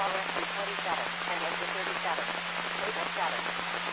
progress through 27 and exit 37. Table 7.